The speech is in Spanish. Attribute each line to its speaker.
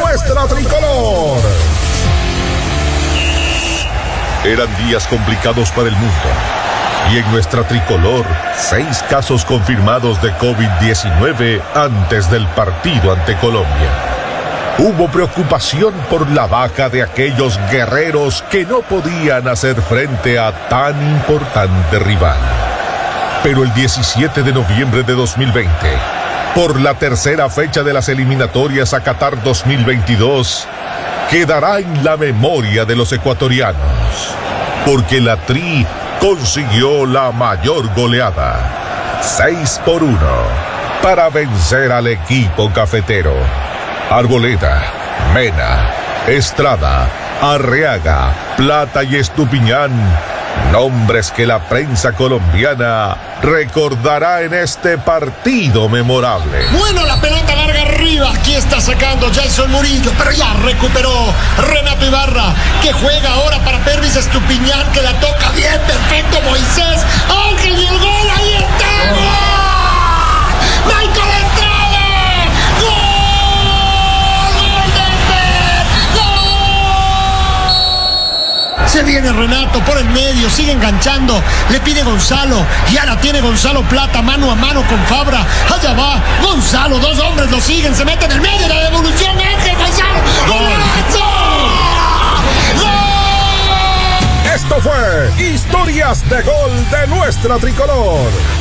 Speaker 1: nuestra tricolor. Eran días complicados para el mundo. Y en nuestra tricolor, 6 casos confirmados de COVID-19 antes del partido ante Colombia. Hubo preocupación por la baja de aquellos guerreros que no podían hacer frente a tan importante rival. Pero el 17 de noviembre de 2020, por la tercera fecha de las eliminatorias a Qatar 2022, quedará en la memoria de los ecuatorianos, porque la Tri consiguió la mayor goleada, 6-1, para vencer al equipo cafetero. Arboleda, Mena, Estrada, Arriaga, Plata y Estupiñán, nombres que la prensa colombiana recordará en este partido memorable.
Speaker 2: Bueno, la pelota larga arriba, aquí está sacando Jason Murillo, pero ya recuperó Renato Ibarra, que juega ahora para Pervis Estupiñán, que la toca bien, perfecto, Moisés Ángel, y el gol, ahí está. ¡Gol! ¡Michael Estrada! ¡Gol! ¡Gol de Gol! Se viene Renato por el medio, sigue enganchando, le pide Gonzalo, ya la tiene Gonzalo Plata, mano a mano con Fabra, allá va Gonzalo, 2 hombres lo siguen, se mete en el medio, la devolución, Ángel Gonzalo, ¡golazo!
Speaker 1: Esto fue Historias de Gol de nuestra tricolor.